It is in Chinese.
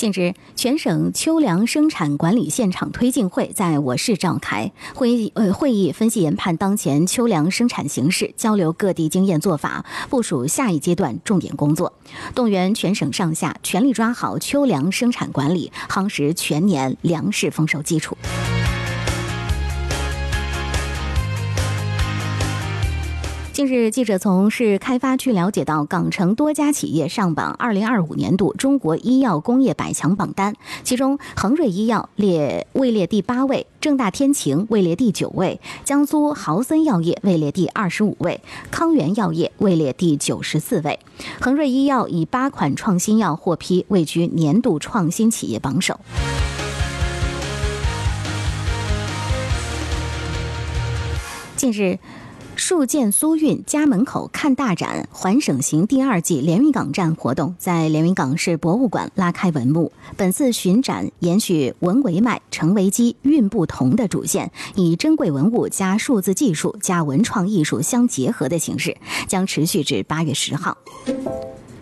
近日，全省秋粮生产管理现场推进会在我市召开，会议分析研判当前秋粮生产形势，交流各地经验做法，部署下一阶段重点工作，动员全省上下全力抓好秋粮生产管理，夯实全年粮食丰收基础。近日，记者从市开发区了解到，港城多家企业上榜2025年度中国医药工业百强榜单，其中恒瑞医药位列第8位，正大天晴位列第9位，江苏豪森药业位列第25位，康源药业位列第94位。恒瑞医药以8款创新药获批，位居年度创新企业榜首。近日，戍建苏运家门口看大展环省行第2季连云港站活动在连云港市博物馆拉开帷幕。本次巡展延续文为脉、程为基、运不同的主线，以珍贵文物加数字技术加文创艺术相结合的形式，将持续至8月10号。